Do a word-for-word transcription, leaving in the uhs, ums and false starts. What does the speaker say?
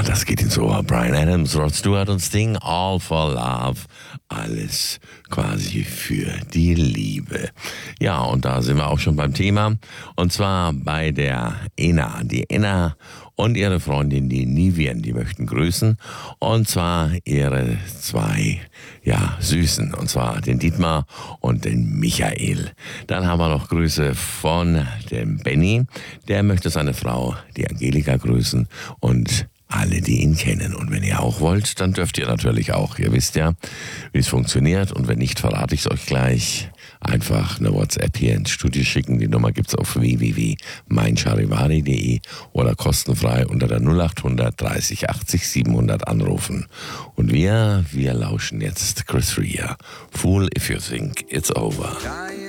das geht Ihnen so. Bryan Adams, Rod Stewart und Sting, All for Love. Alles quasi für die Liebe. Ja, und da sind wir auch schon beim Thema. Und zwar bei der Ena. Die Ena und ihre Freundin, die Nivian, die möchten grüßen. Und zwar ihre zwei, ja, Süßen. Und zwar den Dietmar und den Michael. Dann haben wir noch Grüße von dem Benny. Der möchte seine Frau, die Angelika, grüßen. Und alle, die ihn kennen. Und wenn ihr auch wollt, dann dürft ihr natürlich auch. Ihr wisst ja, wie es funktioniert. Und wenn nicht, verrate ich es euch gleich. Einfach eine WhatsApp hier ins Studio schicken. Die Nummer gibt's auf w w w punkt mein charivari punkt de oder kostenfrei unter der null acht hundert dreißig achtzig siebenhundert anrufen. Und wir, wir lauschen jetzt Chris Rea. Fool if you think it's over.